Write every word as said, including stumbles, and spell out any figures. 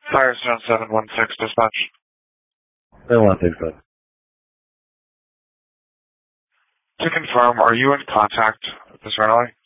Firestone seven one six dispatch. seven one six, sir. To confirm, are you in contact with this rental?